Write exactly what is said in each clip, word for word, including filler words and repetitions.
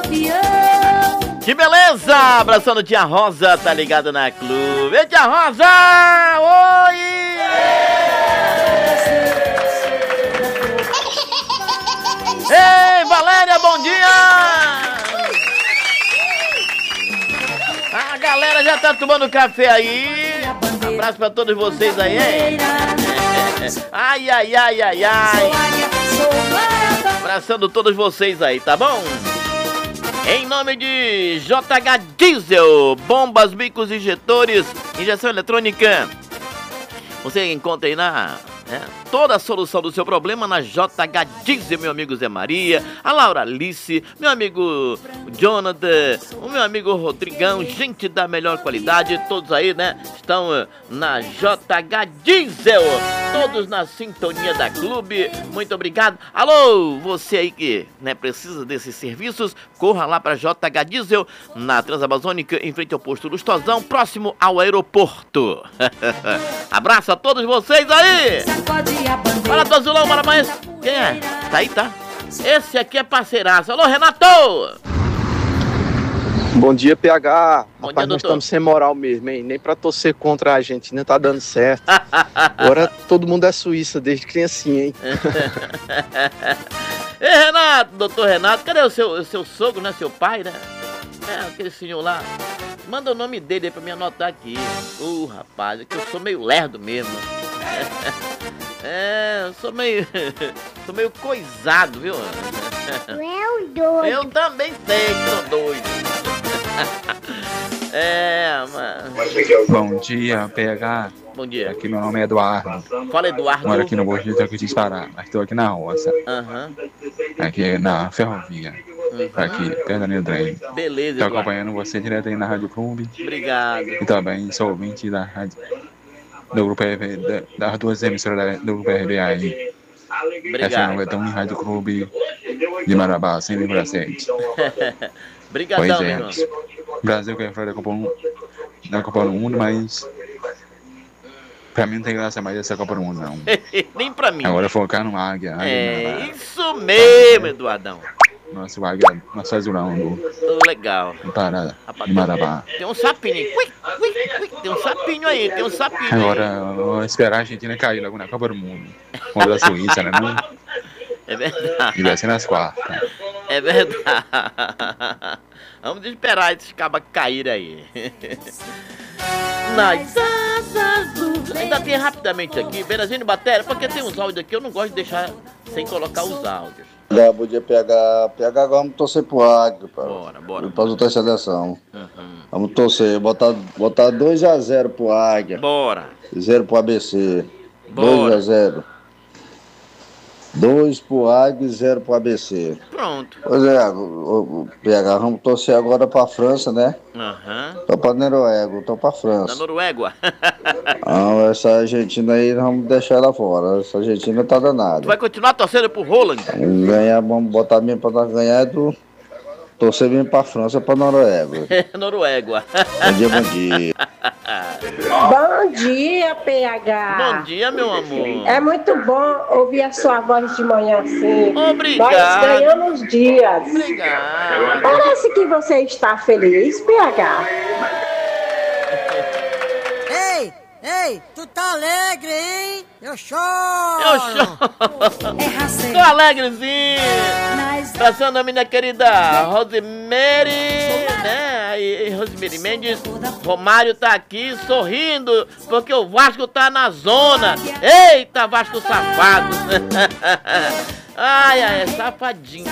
Que beleza! Abraçando tia Rosa, tá ligado na clube. Ei, tia Rosa! Oi! Ei, Valéria, bom dia! A galera já tá tomando café aí. Um abraço pra todos vocês aí, hein? Ai, ai, ai, ai, ai. Abraçando todos vocês aí, tá bom? Em nome de J H Diesel, bombas, bicos, injetores, injeção eletrônica. Você encontra aí na... É, toda a solução do seu problema na J H Diesel, meu amigo Zé Maria, a Laura Alice, meu amigo Jonathan, o meu amigo Rodrigão, gente da melhor qualidade, todos aí, né, estão na J H Diesel, todos na sintonia da clube, muito obrigado. Alô, você aí que, né, precisa desses serviços, corra lá para J H Diesel, na Transamazônica, em frente ao posto Lustosão, próximo ao aeroporto. Abraço a todos vocês aí! Fala do Azulão, Maramães. Quem é? Tá aí, tá? Esse aqui é parceiraço. Alô, Renato! Bom dia, P H. Bom Rapaz, dia, nós doutor. estamos sem moral mesmo, hein? Nem pra torcer contra a Argentina tá dando certo. Agora todo mundo é Suíça desde criancinha, hein? Ei, Renato, doutor Renato, cadê o seu, o seu sogro, né? Seu pai, né? É, aquele senhor lá. Manda o nome dele aí pra me anotar aqui. Uh, rapaz, é que eu sou meio lerdo mesmo. É, eu sou meio... sou meio coisado, viu? Tu é um doido. Eu também sei que sou doido. É, mano. Bom dia, P H. Bom dia. Aqui meu nome é Eduardo. Fala, Eduardo. Moro aqui no Borgo de Itaquiti, Pará, mas estou aqui na roça. Aham. Aqui na ferrovia. Aqui, perto da New Trem. Beleza, Estou Eduardo. acompanhando você direto aí na Rádio Clube. Obrigado. E também sou ouvinte da rádio do grupo R B, da- das duas emissoras do grupo R B A aí. F M Obrigado. noventa e um e Rádio Clube de Marabá, cem vírgula sete. Obrigadão, Pois meu é. irmão. Brasil que é fora da Copa, do- da Copa do Mundo, mas pra mim não tem graça mais essa Copa do Mundo, não. Nem pra mim. Agora focar no Águia. Águia É, isso mesmo, Eduardão. Nosso Águia, nosso azulão do, Legal. do Pará, Rapaz, de Marabá. Tem um sapinho aí. Ui, ui, ui. Tem um sapinho aí, tem um sapinho aí. Agora, eu vou esperar a Argentina cair logo na Copa do Mundo. Contra a Suíça, né? Não? É verdade. E vai ser nas quartas. É verdade. Vamos esperar esses cabas caírem aí. Nas asas do... Ainda tem rapidamente aqui, Beirazinho de Batéria, porque tem uns áudios aqui, eu não gosto de deixar sem colocar os áudios. Dá, bom dia, P H. P H, vamos torcer pro Águia, pá. Bora, bora. Para as outras seleção. Uhum. Vamos torcer, botar, botar dois a zero pro Águia. Bora. zero pro A B C. Bora. dois a zero. dois pro Águia e zero pro A B C. Pronto. Pois é, o, o, o P H, vamos torcer agora pra França, né? Aham. Tô pra Noruega, tô pra Da França. Noruega. Não, essa Argentina aí, vamos deixar ela fora. Essa Argentina tá Tu danada. vai continuar torcendo pro Roland? Ganhar, vamos botar mesmo pra nós ganhar do... Torcer mesmo pra França, pra Noruega. Noruega. Bom dia, bom dia. Bom dia, P H. Bom dia, meu amor. É muito bom ouvir a sua voz de manhã assim. Obrigado. Nós ganhamos dias. Obrigado. Parece que você está feliz, P H. Ei, ei, tu tá alegre, hein? Eu choro. Eu choro. Tô alegrezinho. Abraçando a minha querida Rosemary, né? Aí, Rosemary Mendes. Romário tá aqui sorrindo, porque o Vasco tá na zona. Eita, Vasco safado. Ai, ai, é safadinho.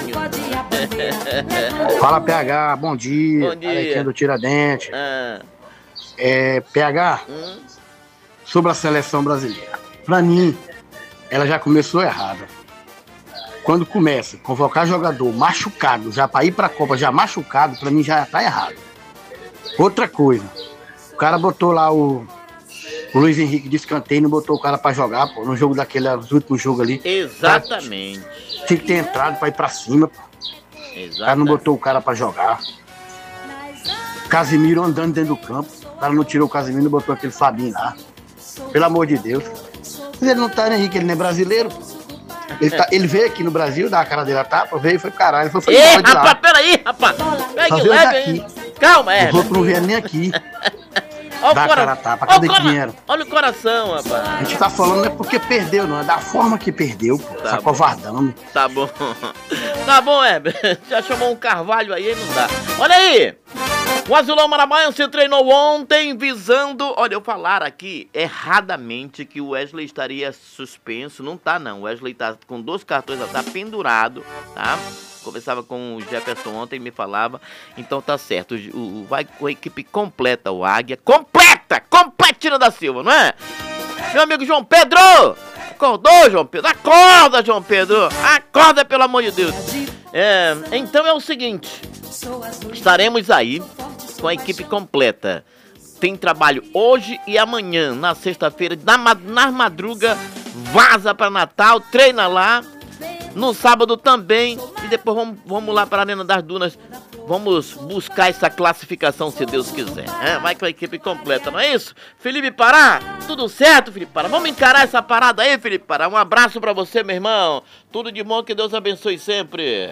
Fala, P H, bom dia. Bom dia. Alequinha do Tiradentes. Ah, É, P H, hum, sobre a seleção brasileira. Pra mim, ela já começou errada. Quando começa a convocar jogador machucado, já pra ir pra Copa, já machucado, pra mim já tá errado. Outra coisa, o cara botou lá o, o Luiz Henrique de escanteio, não botou o cara pra jogar, pô, no jogo daquele, nos últimos jogos ali. exatamente. Tinha que ter entrado pra ir pra cima, pô. O cara não Exatamente. botou o cara pra jogar. Casimiro andando dentro do campo. O cara não tirou o Casimiro e botou aquele Fabinho lá. Pelo amor de Deus. Mas ele não tá nem rico, ele não é brasileiro. Ele, tá, ele veio aqui no Brasil, dá a cara dele a tapa, veio e foi pro caralho. Foi, foi Ei, embora de lá. rapaz, peraí, rapaz. Segue Só veio leve, daqui. hein? Calma, é. Os outros não vieram nem aqui. Olha o Dá cora- cara a tapa, olha o cadê cora- dinheiro? Olha o coração, A rapaz. gente tá falando não é porque perdeu, não. É da forma que perdeu, pô. Tá Tá bom. covardando. Tá bom. Tá bom, Heber. Já chamou um Carvalho aí, não dá. Olha aí. O Azulão Marabaiano se treinou ontem visando... Olha, eu falar aqui erradamente que o Wesley estaria suspenso. Não tá, não. O Wesley tá com dois cartões, tá pendurado, tá? Conversava com o Jefferson ontem e me falava. Então tá certo. O, o, vai com a equipe completa, o Águia. Completa! Completina da Silva, não é? Meu amigo João Pedro! Acordou, João Pedro? Acorda, João Pedro! Acorda, pelo amor de Deus! É, então é o seguinte. Estaremos aí com a equipe completa. Tem trabalho hoje e amanhã, na sexta-feira, na, na madruga, vaza para Natal, treina lá. No sábado também. E depois vamos, vamos lá para a Arena das Dunas. Vamos buscar essa classificação, se Deus quiser. É, vai com a equipe completa, não é isso? Felipe Pará, tudo certo, Felipe Pará? Vamos encarar essa parada aí, Felipe Pará. Um abraço para você, meu irmão. Tudo de bom, que Deus abençoe sempre.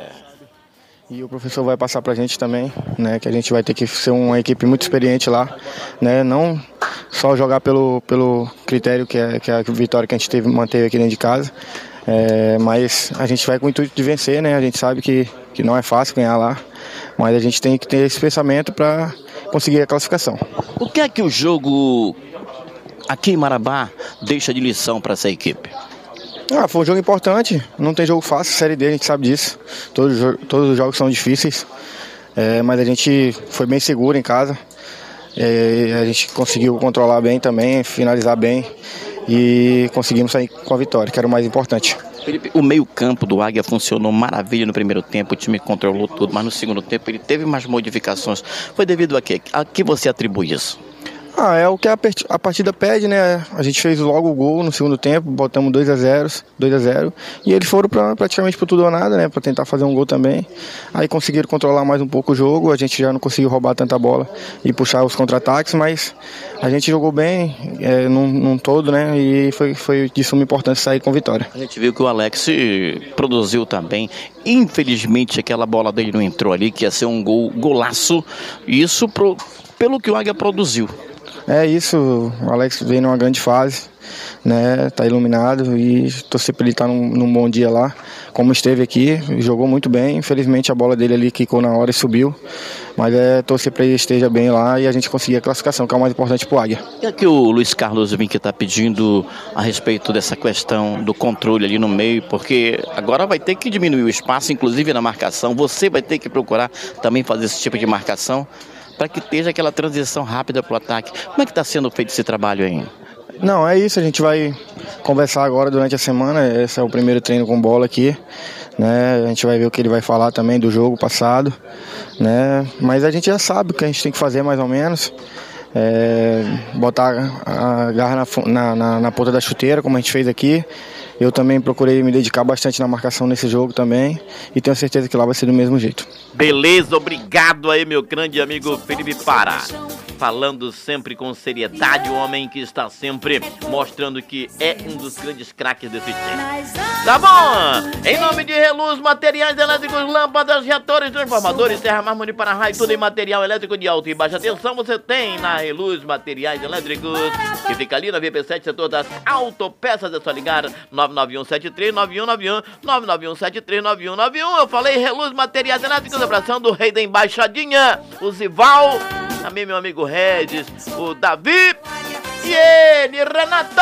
E o professor vai passar pra gente também, né, que a gente vai ter que ser uma equipe muito experiente lá, né, não só jogar pelo, pelo critério que é, que é a vitória que a gente teve, manteve aqui dentro de casa, é, mas a gente vai com o intuito de vencer, né, a gente sabe que, que não é fácil ganhar lá, mas a gente tem que ter esse pensamento para conseguir a classificação. O que é que o jogo aqui em Marabá deixa de lição para essa equipe? Ah, foi um jogo importante, não tem jogo fácil, Série D, a gente sabe disso. Todos, todos os jogos são difíceis, é, mas a gente foi bem seguro em casa. É, a gente conseguiu controlar bem também, finalizar bem e conseguimos sair com a vitória, que era o mais importante. Felipe, o meio-campo do Águia funcionou maravilha no primeiro tempo, o time controlou tudo, mas no segundo tempo ele teve mais modificações. Foi devido a quê? A que você atribui isso? Ah, é o que a, a partida pede, né? A gente fez logo o gol no segundo tempo, botamos dois a zero, dois a zero, e eles foram pra, praticamente pro tudo ou nada, né? Pra tentar fazer um gol também. Aí conseguiram controlar mais um pouco o jogo, a gente já não conseguiu roubar tanta bola e puxar os contra-ataques, mas a gente jogou bem é, num, num todo, né? E foi, foi de suma importância sair com vitória. A gente viu que o Alex produziu também. Infelizmente aquela bola dele não entrou ali, que ia ser um gol, golaço. Isso pro, pelo que o Águia produziu. É isso, o Alex veio numa grande fase, né, tá iluminado e torcer pra ele estar num, num bom dia lá, como esteve aqui, jogou muito bem, infelizmente a bola dele ali quicou na hora e subiu, mas é torcer pra ele esteja bem lá e a gente conseguir a classificação, que é o mais importante pro Águia. O que é que o Luiz Carlos Vinck está pedindo a respeito dessa questão do controle ali no meio, porque agora vai ter que diminuir o espaço, inclusive na marcação, você vai ter que procurar também fazer esse tipo de marcação, para que esteja aquela transição rápida para o ataque. Como é que está sendo feito esse trabalho aí? Não, é isso, a gente vai conversar agora durante a semana, esse é o primeiro treino com bola aqui, né? A gente vai ver o que ele vai falar também do jogo passado, né? Mas a gente já sabe o que a gente tem que fazer mais ou menos, é, botar a garra na, na, na, na ponta da chuteira, como a gente fez aqui. Eu também procurei me dedicar bastante na marcação nesse jogo também e tenho certeza que lá vai ser do mesmo jeito. Beleza, obrigado aí, meu grande amigo Felipe Pará. Falando sempre com seriedade, o homem que está sempre mostrando que é um dos grandes craques desse time. Tá bom? Em nome de Reluz, materiais elétricos, lâmpadas, reatores, transformadores, terra, mármore, para-raio, tudo em material elétrico de alta e baixa tensão, você tem na Reluz Materiais Elétricos, que fica ali na V P sete, setor das autopeças. É só ligar nove nove um sete três nove um nove um, nove nove um sete três nove um nove um. Eu falei Reluz Materiais Elétricos, abraçando o rei da embaixadinha, o Zival, também meu amigo Regis, o Davi e ele, Renato!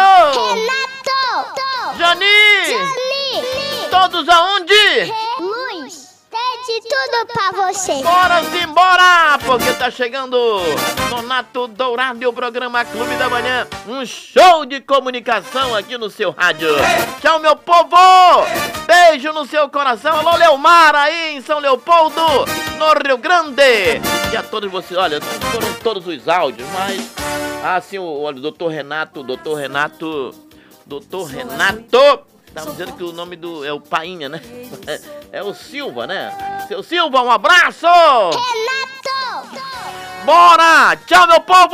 Renato! Jani! Jani! Todos aonde? Luz! Tem de tudo pra você! Bora embora, porque tá chegando Nonato Dourado e o programa Clube da Manhã, um show de comunicação aqui no seu rádio. Tchau, meu povo! Beijo no seu coração. Alô, Leomar aí em São Leopoldo, no Rio Grande. E a todos vocês, olha, não foram todos os áudios, mas ah, sim, olha, o doutor Renato, doutor Renato, doutor Renato, tá dizendo que o nome do é o Painha, né? É, é o Silva, né? Seu Silva, um abraço! Renato! Bora! Tchau, meu povo!